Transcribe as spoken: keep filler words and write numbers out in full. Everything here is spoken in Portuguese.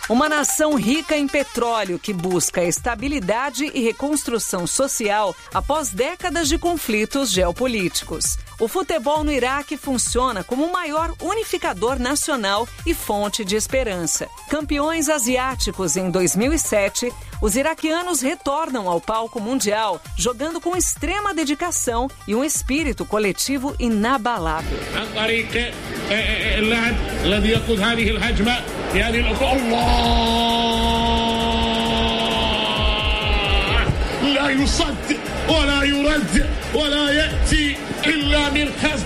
Uma nação rica em petróleo que busca estabilidade e reconstrução social após décadas de conflitos geopolíticos. O futebol no Iraque funciona como o maior unificador nacional e fonte de esperança. Campeões asiáticos em dois mil e sete, os iraquianos retornam ao palco mundial, jogando com extrema dedicação e um espírito coletivo inabalável. لا يصدق ولا يرد ولا يأتي إلا من خزن